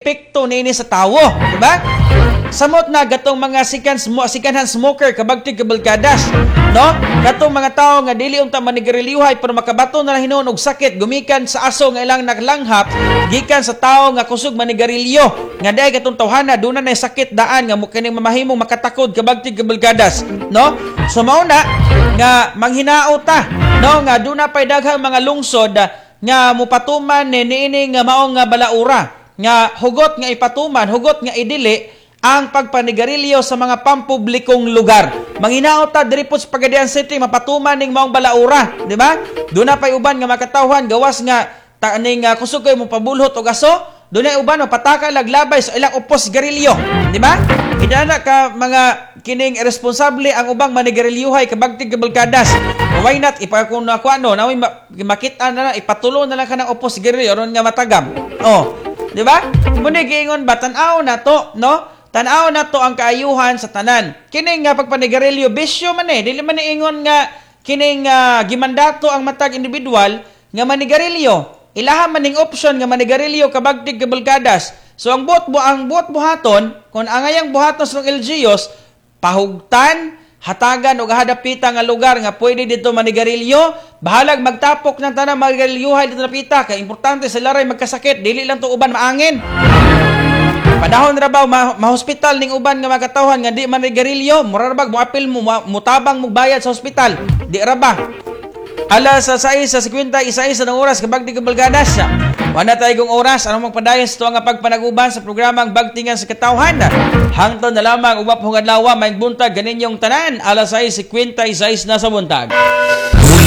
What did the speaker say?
epekto nini sa tawo, di ba? Samot na gatong mga second-hand smoker kabagti kabalkadas, no? Gatong mga tao nga dili unta manigarilyuhay pero makabato na hinuon og sakit gumikan sa aso nga ilang naglanghap gikan sa tao nga kusog manigarilyo nga dai katong tawhana duna na sakit daan nga kining mamahimong makatakod kabagti kabalkadas, no? So mao na nga manghinao ta, no, nga duna pay daghang mga lungsod nga mupatuman niini nga mao nga balaura nga hugot nga ipatuman, hugot nga idili ang pagpanigarilyo sa mga pampublikong lugar. Manghinao ta diri po sa Pagadian City mapatuman ning maong balaura, di ba? Doon na pay uban nga makatawhan gawas nga ning kusog kay mo pabulhot og aso, doon na uban mapataka laglabay sa ilang upos garilyo, di ba? Idana ka mga kining irresponsable ang ubang manigarilyuhay kabagti kabalkadas. Why not ipakun ako ano, nawi makita na lang ipatulo na lang ka ng upos garilyo ron nga matagam. Oh, di ba? Muna giingon ba tan-aw na to, no? Tanaw na to ang kaayuhan sa tanan. Kining nga pagpanigarilyo bisyo man dili man ingon nga kining gimandato ang matag individual nga manigarilyo. Ilaha man ning option nga manigarilyo kabagtig kabalkadas. So ang buot buhaton kun angayang buhaton sa LGUs pahugtan hatagan og hadapita nga lugar nga pwede dito manigarilyo, bahalag magtapok ng tanang magarilyuhay dito napita kay importante sila ray magkasakit dili lang to uban maangin. Padahon ra ba ma-hospital ning uban nga makatawhan nga di man manigarilyo, mura ra ba mo apil mo mutabang mo bayad sa hospital. Di ra ba? Alas sa 6:50 ng oras kabagti kabalkadas. Wala tayo kong oras ano magpadayon sa tuwa nga pagpanaguban sa programang Bagtingan sa Katawhan. Hangtod na lamang ubap hungad lawa may buntag ganinyong tanan alas 6:56 na sa buntag.